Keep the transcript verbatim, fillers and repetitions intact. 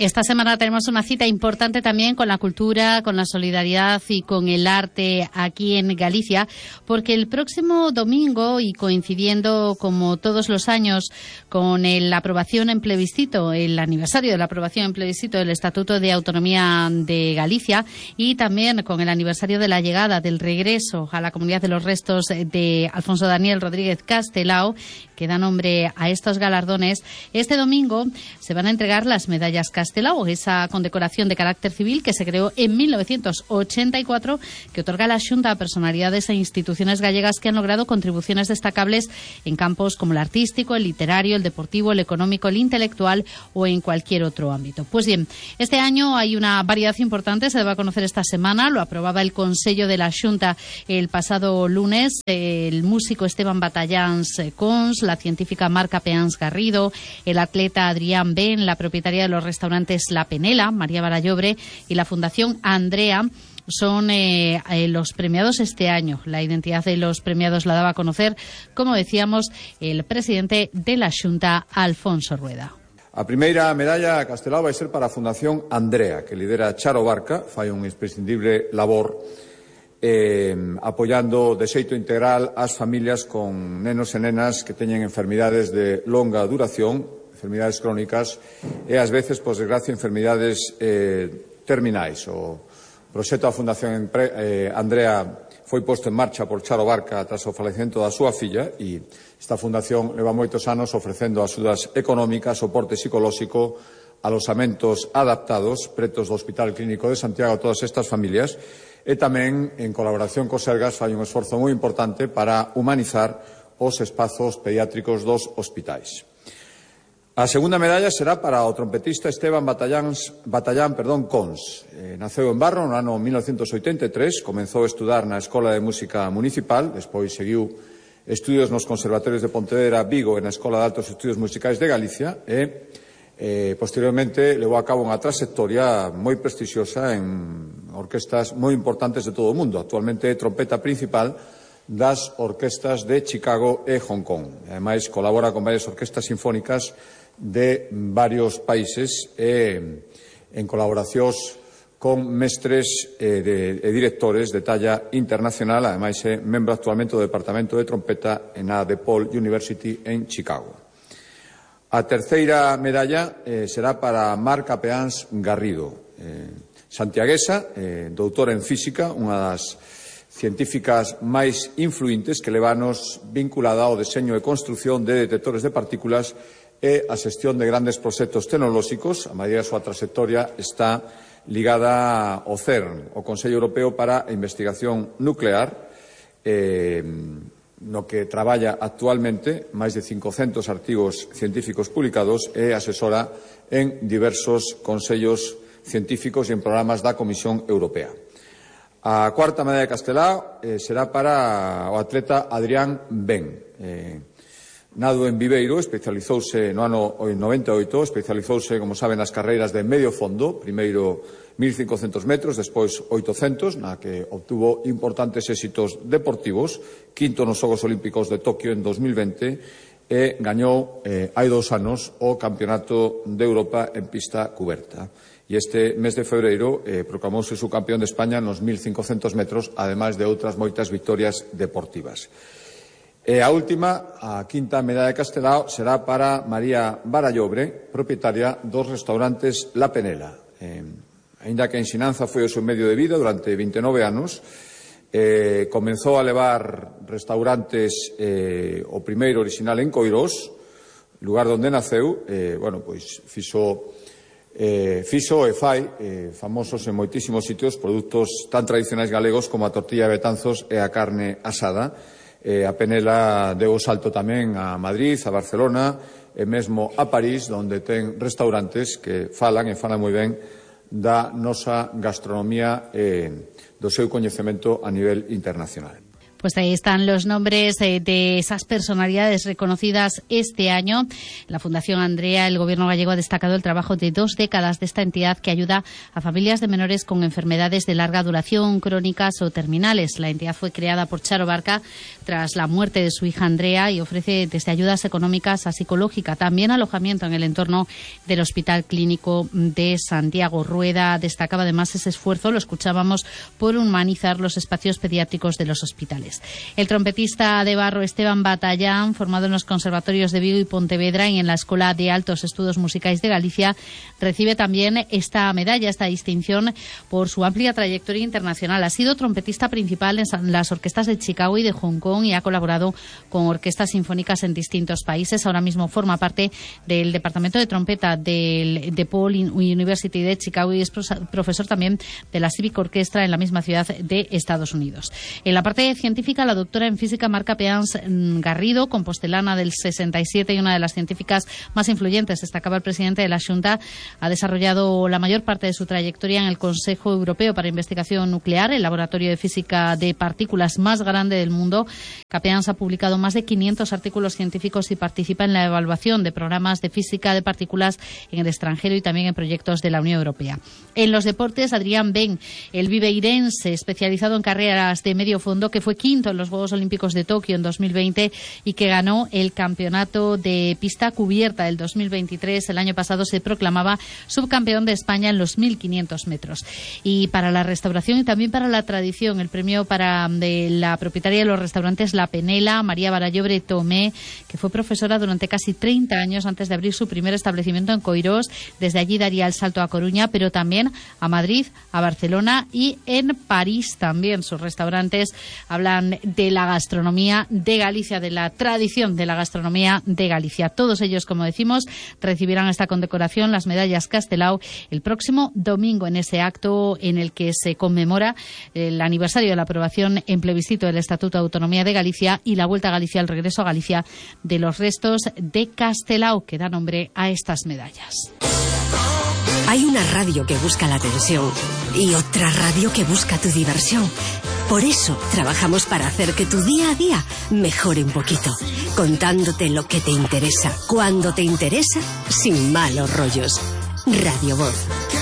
Esta semana tenemos una cita importante también con la cultura, con la solidaridad y con el arte aquí en Galicia, porque el próximo domingo, y coincidiendo como todos los años con la aprobación en plebiscito, el aniversario de la aprobación en plebiscito del Estatuto de Autonomía de Galicia, y también con el aniversario de la llegada del regreso a la Comunidad de los Restos de Alfonso Daniel Rodríguez Castelao, que da nombre a estos galardones, este domingo se van a entregar las medallas Castelao, esa condecoración de carácter civil que se creó en mil novecientos ochenta y cuatro, que otorga la Xunta a personalidades e instituciones gallegas que han logrado contribuciones destacables en campos como el artístico, el literario, el deportivo, el económico, el intelectual o en cualquier otro ámbito. Pues bien, este año hay una variedad importante, se va a conocer esta semana, lo aprobaba el Consello de la Xunta el pasado lunes, el músico Esteban Batallans Cons, la científica Marca Peans Garrido, el atleta Adrián Ben, la propietaria de los restaurantes La Penela, María Barallobre, y la Fundación Andrea son eh, eh, los premiados este año. La identidad de los premiados la daba a conocer, como decíamos, el presidente de la Xunta, Alfonso Rueda. A primeira medalla a Castelao vai ser para a Fundación Andrea, que lidera Charo Barca, fai un imprescindible labor Eh, apoiando de xeito integral as familias con nenos e nenas que teñen enfermidades de longa duración, enfermidades crónicas e ás veces, por desgracia, enfermidades eh, terminais. O proxecto da Fundación eh, Andrea foi posto en marcha por Charo Barca tras o falecemento da súa filla, e esta fundación leva moitos anos ofrecendo axudas económicas, soporte psicolóxico, alosamentos adaptados pretos do Hospital Clínico de Santiago a todas estas familias, e tamén, en colaboración co Sergas, fai un esforzo moi importante para humanizar os espazos pediátricos dos hospitais. A segunda medalla será para o trompetista Esteban Batallán, Batallán perdón, Cons. Eh, naceu en Barro no ano mil novecientos oitenta e tres, comenzou a estudar na Escola de Música Municipal, despois seguiu estudios nos conservatorios de Pontevedra, Vigo e na Escola de Altos Estudios Musicais de Galicia, e Eh, posteriormente levou a cabo unha trayectoria moi prestixiosa en orquestas moi importantes de todo o mundo. Actualmente é trompeta principal das orquestas de Chicago e Hong Kong. Ademais, colabora con varias orquestas sinfónicas de varios países e en colaboracións con mestres e, de, e directores de talla internacional. Ademais, é membro actualmente do Departamento de Trompeta en a DePaul University en Chicago. A terceira medalla eh, será para Marca Peans Garrido, eh, santiaguesa, eh, doutora en física, unha das científicas máis influentes que levanos vinculada ao deseño e construción de detectores de partículas e a xestión de grandes proxectos tecnolóxicos. A maioría da súa trayectoria está ligada ao CERN, o Consello Europeo para a Investigación Nuclear, eh, no que traballa actualmente máis de cincocentos artigos científicos publicados e asesora en diversos consellos científicos e en programas da Comisión Europea. A cuarta medalla de Castelao eh, será para o atleta Adrián Ben. Eh, nado en Viveiro, especializouse no ano noventa e oito, especializouse, como saben, nas carreiras de medio fondo, primeiro mil cincocentos metros, despois oitocentos, na que obtuvo importantes éxitos deportivos, quinto nos Xogos Olímpicos de Tokio en dos mil veinte, e gañou eh, hai dous anos o Campeonato de Europa en pista cuberta. E este mes de febreiro eh, proclamouse su campeón de España nos mil cincocentos metros, ademais de outras moitas victorias deportivas. E a última, a quinta medalla de Castelao, será para María Barallobre, propietaria dos restaurantes La Penela. Eh, Aínda que a ensinanza foi o seu medio de vida durante vinte e nove anos, eh, comenzou a levar restaurantes, eh, o primeiro original en Coirós, lugar onde naceu, eh, bueno, pois fixo, eh, fixo e fai eh, famosos en moitísimos sitios produtos tan tradicionais galegos como a tortilla de Betanzos e a carne asada. Eh, a Penela deu o salto tamén a Madrid, a Barcelona e mesmo a París, onde ten restaurantes que falan e falan moi ben da nosa gastronomía e do seu coñecemento a nivel internacional. Pues ahí están los nombres eh, de esas personalidades reconocidas este año. La Fundación Andrea, el Gobierno gallego ha destacado el trabajo de dos décadas de esta entidad que ayuda a familias de menores con enfermedades de larga duración, crónicas o terminales. La entidad fue creada por Charo Barca tras la muerte de su hija Andrea y ofrece desde ayudas económicas a psicológica, también alojamiento en el entorno del Hospital Clínico de Santiago. Rueda destacaba además ese esfuerzo, lo escuchábamos, por humanizar los espacios pediátricos de los hospitales. El trompetista de barro Esteban Batallán, formado en los conservatorios de Vigo y Pontevedra y en la Escuela de Altos Estudos Musicais de Galicia, recibe también esta medalla, esta distinción por su amplia trayectoria internacional. Ha sido trompetista principal en las orquestas de Chicago y de Hong Kong y ha colaborado con orquestas sinfónicas en distintos países. Ahora mismo forma parte del departamento de trompeta del DePaul University de Chicago y es profesor también de la Civic Orchestra en la misma ciudad de Estados Unidos. En la parte científica, la doctora en física Marca Peans Garrido, compostelana del sesenta y siete y una de las científicas más influyentes, destacaba el presidente de la Xunta, ha desarrollado la mayor parte de su trayectoria en el Consejo Europeo para Investigación Nuclear, el laboratorio de física de partículas más grande del mundo. Capeans ha publicado más de quinientos artículos científicos y participa en la evaluación de programas de física de partículas en el extranjero y también en proyectos de la Unión Europea. En los deportes, Adrián Ben, el viveirense especializado en carreras de medio fondo, que fue quinto en los Juegos Olímpicos de Tokio en dos mil veinte y que ganó el campeonato de pista cubierta del dos mil veintitrés. El año pasado se proclamaba subcampeón de España en los mil quinientos metros. Y para la restauración y también para la tradición, el premio para de la propietaria de los restaurantes La Penela, María Barallobre Tomé, que fue profesora durante casi treinta años antes de abrir su primer establecimiento en Coirós. Desde allí daría el salto a Coruña, pero también a Madrid, a Barcelona y en París también. Sus restaurantes hablan de la gastronomía de Galicia, de la tradición de la gastronomía de Galicia. Todos ellos, como decimos, recibirán esta condecoración, las medallas Castelao, el próximo domingo en ese acto en el que se conmemora el aniversario de la aprobación en plebiscito del Estatuto de Autonomía de Galicia y la vuelta a Galicia, el regreso a Galicia de los restos de Castelao, que da nombre a estas medallas. Hay una radio que busca la atención y otra radio que busca tu diversión. Por eso trabajamos para hacer que tu día a día mejore un poquito, contándote lo que te interesa, cuando te interesa, sin malos rollos. Radio Voz,